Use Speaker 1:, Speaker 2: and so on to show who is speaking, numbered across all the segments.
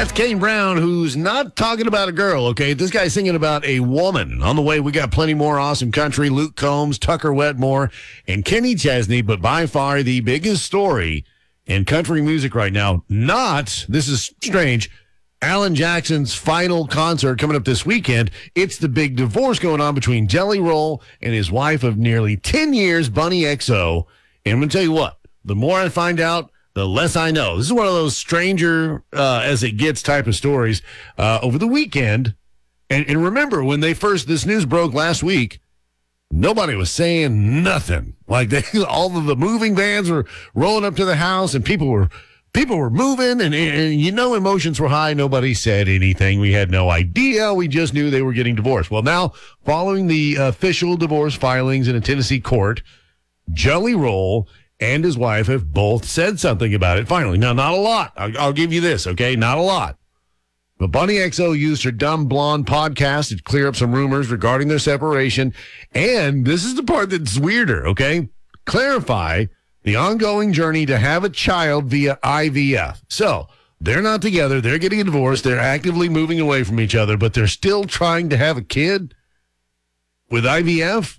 Speaker 1: That's Kane Brown, who's not talking about a girl, okay? This guy's singing about a woman. On the way, we got plenty more awesome country. Luke Combs, Tucker Wetmore, and Kenny Chesney. But by far the biggest story in country music right now, this is strange, Alan Jackson's final concert coming up this weekend. It's the big divorce going on between Jelly Roll and his wife of nearly 10 years, Bunny XO. And I'm going to tell you what, the more I find out, the less I know. This is one of those stranger as it gets type of stories over the weekend. And remember, when this news broke last week, nobody was saying nothing. Like all of the moving vans were rolling up to the house, and people were moving, and emotions were high. Nobody said anything. We had no idea. We just knew they were getting divorced. Well, now, following the official divorce filings in a Tennessee court, Jelly Roll and his wife have both said something about it. Finally. Now, not a lot. I'll give you this, okay? Not a lot. But Bunny XO used her Dumb Blonde podcast to clear up some rumors regarding their separation. And this is the part that's weirder, okay? Clarify the ongoing journey to have a child via IVF. So, they're not together. They're getting a divorce. They're actively moving away from each other, but they're still trying to have a kid with IVF.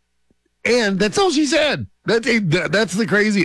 Speaker 1: And that's all she said. That's the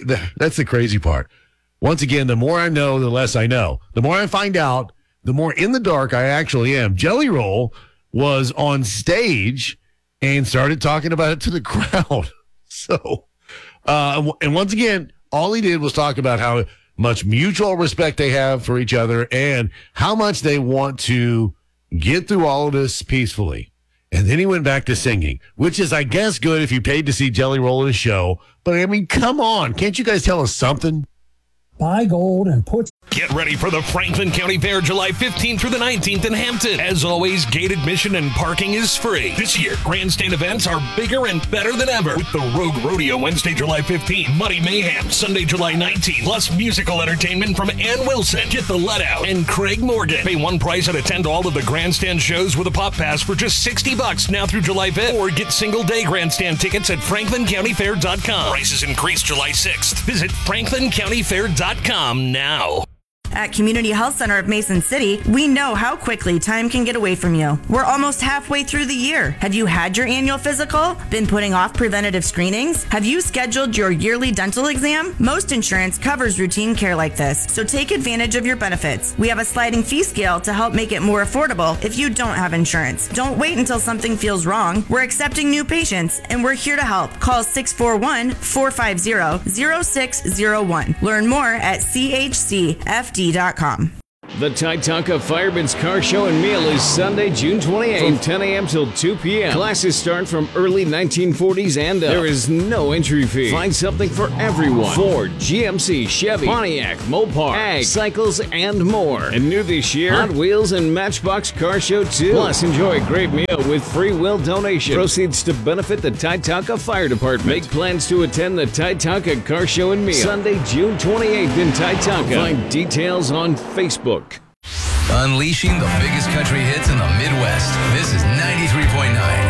Speaker 1: crazy part. Once again, the more I know, the less I know. The more I find out, the more in the dark I actually am. Jelly Roll was on stage and started talking about it to the crowd. So, and once again, all he did was talk about how much mutual respect they have for each other and how much they want to get through all of this peacefully. And then he went back to singing, which is, I guess, good if you paid to see Jelly Roll at a show. But, I mean, come on. Can't you guys tell us something?
Speaker 2: Buy gold and put...
Speaker 3: Get ready for the Franklin County Fair July 15th through the 19th in Hampton. As always, gate admission and parking is free. This year, grandstand events are bigger and better than ever. With the Rogue Rodeo Wednesday, July 15th, Muddy Mayhem Sunday, July 19th, plus musical entertainment from Ann Wilson, Get the Let Out, and Craig Morgan. Pay one price and attend all of the grandstand shows with a pop pass for just $60 now through July 5th. Or get single-day grandstand tickets at franklincountyfair.com. Prices increase July 6th. Visit franklincountyfair.com now.
Speaker 4: At Community Health Center of Mason City, we know how quickly time can get away from you. We're almost halfway through the year. Have you had your annual physical? Been putting off preventative screenings? Have you scheduled your yearly dental exam? Most insurance covers routine care like this, so take advantage of your benefits. We have a sliding fee scale to help make it more affordable if you don't have insurance. Don't wait until something feels wrong. We're accepting new patients, and we're here to help. Call 641-450-0601. Learn more at chcfd.com.
Speaker 5: The Titanca Fireman's Car Show and Meal is Sunday, June 28th from 10 a.m. till 2 p.m. Classes start from early 1940s and up. There is no entry fee. Find something for everyone. Ford, GMC, Chevy, Pontiac, Mopar, Ag, cycles, and more. And new this year, Hot Wheels and Matchbox Car Show 2. Plus, enjoy a great meal with free will donation. Proceeds to benefit the Titanca Fire Department. Make plans to attend the Titanca Car Show and Meal Sunday, June 28th in Titanca. Find details on Facebook.
Speaker 6: Unleashing the biggest country hits in the Midwest. This is 93.9